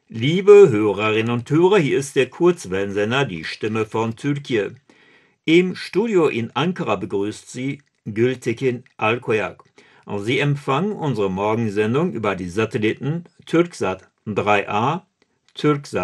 Liebe Hörerinnen und Hörer, hier ist der Kurzwellensender Die Stimme von Türkei. Im Studio in Ankara begrüßt Sie Gültekin Alkoyak. Sie empfangen unsere Morgensendung über die Satelliten Türksat 3A, Türksat